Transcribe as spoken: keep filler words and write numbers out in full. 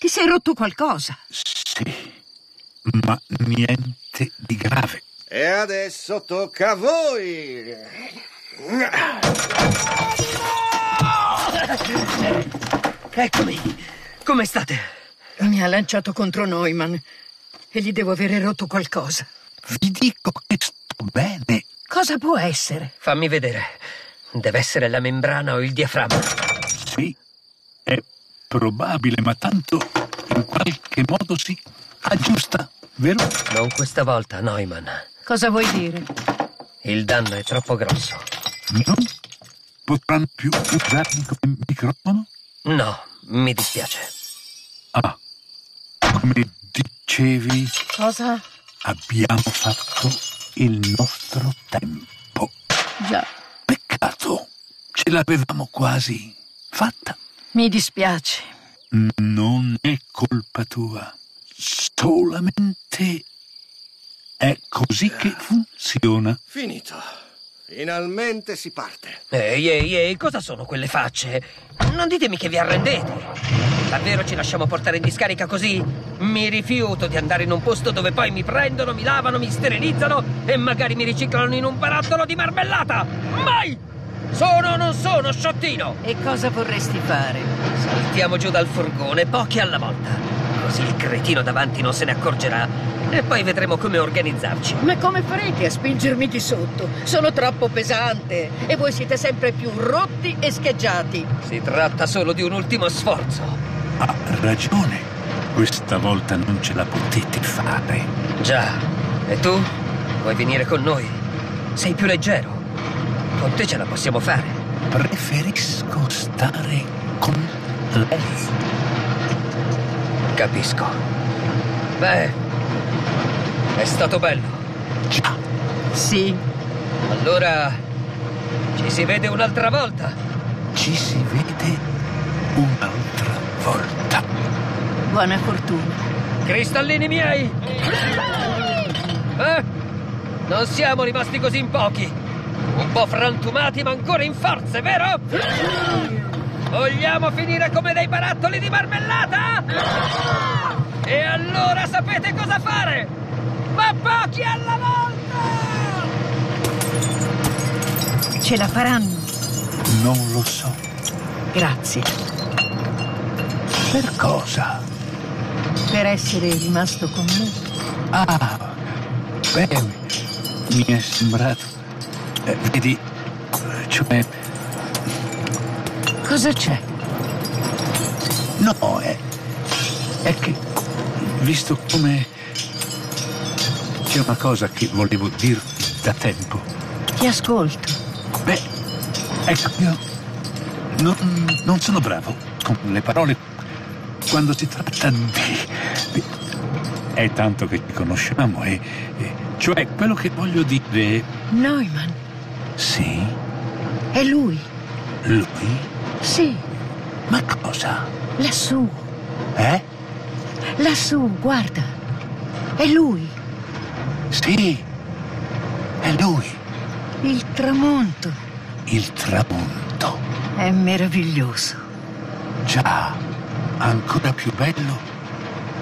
Ti sei rotto qualcosa? Sì, ma niente di grave. E adesso tocca a voi. Eccomi. Come state? Mi ha lanciato contro Neumann e gli devo avere rotto qualcosa. Vi dico che sto bene. Cosa può essere? Fammi vedere. Deve essere la membrana o il diaframma. Sì, è probabile, ma tanto in qualche modo si aggiusta, vero? Non questa volta, Neumann. Cosa vuoi dire? Il danno è troppo grosso. Non potranno più usarmi come microfono? No, mi dispiace. Ah, come dicevi, Cosa? abbiamo fatto il nostro tempo. Già. Peccato, ce l'avevamo quasi fatta. Mi dispiace. Non è colpa tua, solamente è così che funziona. Finito. Finalmente si parte. Ehi, ehi, ehi, cosa sono quelle facce? Non ditemi che vi arrendete. Davvero ci lasciamo portare in discarica così? Mi rifiuto di andare in un posto dove poi mi prendono, mi lavano, mi sterilizzano e magari mi riciclano in un barattolo di marmellata. Mai! Sono o non sono, sciottino? E cosa vorresti fare? Saltiamo giù dal furgone, pochi alla volta. Così il cretino davanti non se ne accorgerà. E poi vedremo come organizzarci. Ma come farete a spingermi di sotto? Sono troppo pesante e voi siete sempre più rotti e scheggiati. Si tratta solo di un ultimo sforzo. Ha ragione, questa volta non ce la potete fare. Già, e tu? Vuoi venire con noi? Sei più leggero. Con te ce la possiamo fare. Preferisco stare con lei. Capisco. Beh, è stato bello. Già. Sì. Allora, ci si vede un'altra volta. Ci si vede un'altra volta. Buona fortuna. Cristallini miei! Eh? Non siamo rimasti così in pochi. Un po' frantumati ma ancora in forze, vero? Vogliamo finire come dei barattoli di marmellata? E allora sapete cosa fare? Ma pochi alla volta! Ce la faranno. Non lo so. Grazie. Per cosa? Per essere rimasto con me. Ah, beh, mi è sembrato... Eh, vedi, cioè... Cosa c'è? No, è... è che, visto come... c'è una cosa che volevo dirti da tempo. Ti ascolto. Beh, ecco, io non, non sono bravo con le parole quando si tratta di... di è tanto che ci conosciamo e, e... cioè, quello che voglio dire... Neumann. Sì? È lui. Lui? Sì. Ma cosa? Lassù. Eh? Lassù, guarda. È lui. Sì, è lui. Il tramonto. Il tramonto. È meraviglioso. Già, ancora più bello